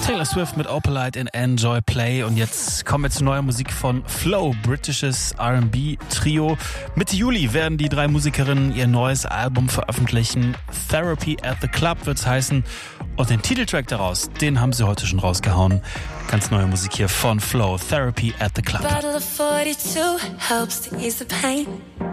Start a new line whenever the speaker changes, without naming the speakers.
Taylor Swift mit Opalite in Enjoy Play. Und jetzt kommen wir zu neuer Musik von Flow, britisches R&B-Trio. Mitte Juli werden die drei Musikerinnen ihr neues Album veröffentlichen. Therapy at the Club wird's heißen. Und den Titeltrack daraus, den haben sie heute schon rausgehauen. Ganz neue Musik hier von Flow, Therapy at the Club.
Bottle of 42 helps to ease the pain.